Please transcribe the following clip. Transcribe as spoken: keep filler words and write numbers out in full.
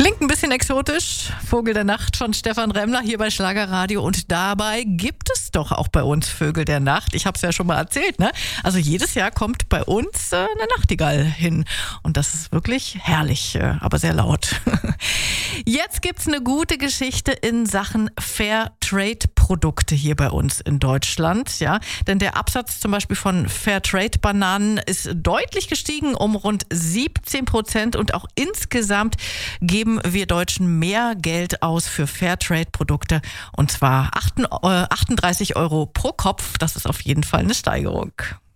Klingt ein bisschen exotisch. Vogel der Nacht von Stefan Remmler hier bei Schlagerradio. Und dabei gibt es doch auch bei uns Vögel der Nacht. Ich habe es ja schon mal erzählt, ne? Also jedes Jahr kommt bei uns äh, eine Nachtigall hin. Und das ist wirklich herrlich, äh, aber sehr laut. Jetzt gibt's eine gute Geschichte in Sachen Fairtrade-Produkte hier bei uns in Deutschland. Ja? Denn der Absatz zum Beispiel von Fairtrade-Bananen ist deutlich gestiegen um rund siebzehn Prozent. Und auch insgesamt geben wir Deutschen mehr Geld aus für Fairtrade-Produkte. Und zwar achtunddreißig Euro pro Kopf. Das ist auf jeden Fall eine Steigerung.